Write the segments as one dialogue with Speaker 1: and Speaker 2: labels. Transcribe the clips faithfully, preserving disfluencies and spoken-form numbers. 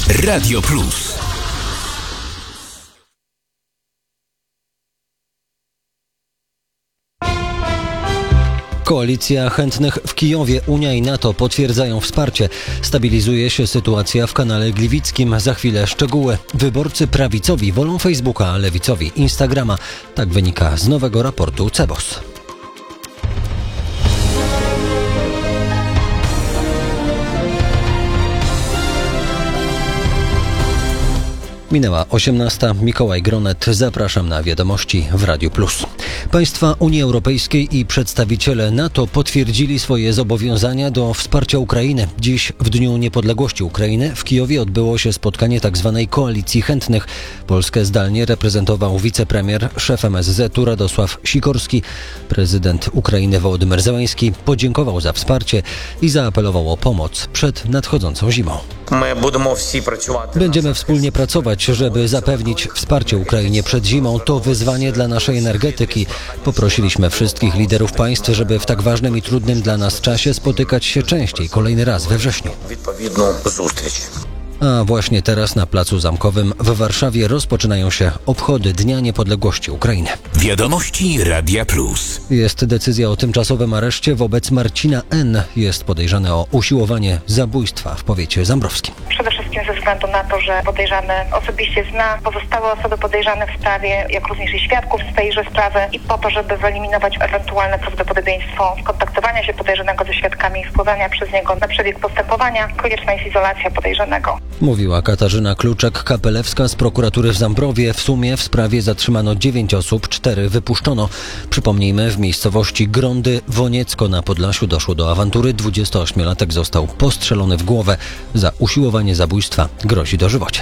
Speaker 1: Radio Plus.
Speaker 2: Koalicja chętnych w Kijowie, Unia i NATO potwierdzają wsparcie. Stabilizuje się sytuacja w kanale gliwickim. Za chwilę szczegóły. Wyborcy prawicowi wolą Facebooka, a lewicowi Instagrama. Tak wynika z nowego raportu C E B O S. Minęła osiemnasta. Mikołaj Gronet. Zapraszam na wiadomości w Radiu Plus. Państwa Unii Europejskiej i przedstawiciele NATO potwierdzili swoje zobowiązania do wsparcia Ukrainy. Dziś, w Dniu Niepodległości Ukrainy, w Kijowie odbyło się spotkanie tzw. Koalicji Chętnych. Polskę zdalnie reprezentował wicepremier, szef M S Z-u Radosław Sikorski. Prezydent Ukrainy Wołodymyr Zełenski podziękował za wsparcie i zaapelował o pomoc przed nadchodzącą zimą. Będziemy wspólnie pracować, żeby zapewnić wsparcie Ukrainie przed zimą. To wyzwanie dla naszej energetyki. Poprosiliśmy wszystkich liderów państw, żeby w tak ważnym i trudnym dla nas czasie spotykać się częściej, kolejny raz we wrześniu. A właśnie teraz na Placu Zamkowym w Warszawie rozpoczynają się obchody Dnia Niepodległości Ukrainy.
Speaker 1: Wiadomości Radia Plus.
Speaker 2: Jest decyzja o tymczasowym areszcie wobec Marcina N. Jest podejrzany o usiłowanie zabójstwa w powiecie zambrowskim.
Speaker 3: Przede wszystkim ze względu na to, że podejrzany osobiście zna pozostałe osoby podejrzane w sprawie, jak również i świadków z tejże sprawy i po to, żeby wyeliminować ewentualne prawdopodobieństwo skontaktowania się podejrzanego ze świadkami i wpływania przez niego na przebieg postępowania, konieczna jest izolacja podejrzanego.
Speaker 2: Mówiła Katarzyna Kluczek-Kapelewska z prokuratury w Zambrowie. W sumie w sprawie zatrzymano dziewięć osób, cztery wypuszczono. Przypomnijmy, w miejscowości Grądy Woniecko na Podlasiu doszło do awantury. dwudziestoośmiolatek został postrzelony w głowę. Za usiłowanie zabójstwa grozi dożywocie.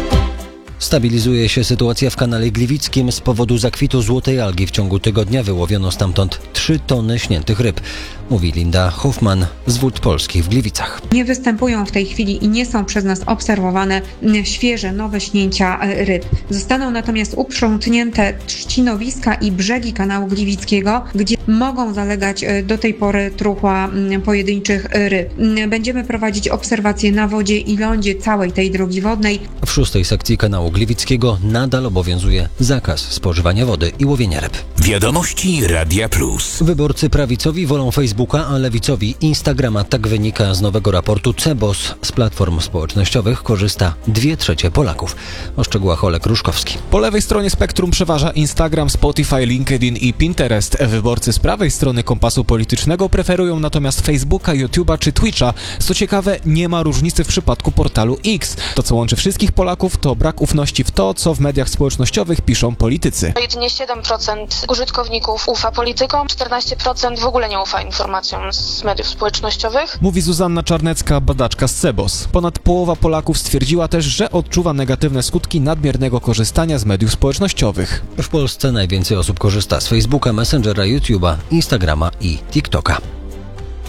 Speaker 2: Stabilizuje się sytuacja w kanale gliwickim. Z powodu zakwitu złotej algi w ciągu tygodnia wyłowiono stamtąd trzy tony śniętych ryb. Mówi Linda Hoffman z Wód Polskich w Gliwicach.
Speaker 4: Nie występują w tej chwili i nie są przez nas obserwowane świeże, nowe śnięcia ryb. Zostaną natomiast uprzątnięte trzcinowiska i brzegi kanału gliwickiego, gdzie mogą zalegać do tej pory truchła pojedynczych ryb. Będziemy prowadzić obserwacje na wodzie i lądzie całej tej drogi wodnej.
Speaker 2: W szóstej sekcji kanału gliwickiego nadal obowiązuje zakaz spożywania wody i łowienia ryb.
Speaker 1: Wiadomości Radia Plus.
Speaker 2: Wyborcy prawicowi wolą Facebooka, a lewicowi Instagrama. Tak wynika z nowego raportu C E B O S. Z platform społecznościowych korzysta dwie trzecie Polaków. O szczegółach Olek Ruszkowski.
Speaker 5: Po lewej stronie spektrum przeważa Instagram, Spotify, LinkedIn i Pinterest. Wyborcy z prawej strony kompasu politycznego preferują natomiast Facebooka, YouTube'a czy Twitcha. Co ciekawe, nie ma różnicy w przypadku portalu X. To, co łączy wszystkich Polaków, to brak ufności w to, co w mediach społecznościowych piszą politycy.
Speaker 6: Jedynie siedem procent użytkowników ufa politykom, czternaście procent w ogóle nie ufa informacjom z mediów społecznościowych.
Speaker 5: Mówi Zuzanna Czarnecka, badaczka z C E B O S. Ponad połowa Polaków stwierdziła też, że odczuwa negatywne skutki nadmiernego korzystania z mediów społecznościowych.
Speaker 2: W Polsce najwięcej osób korzysta z Facebooka, Messengera, YouTube'a, Instagrama i TikToka.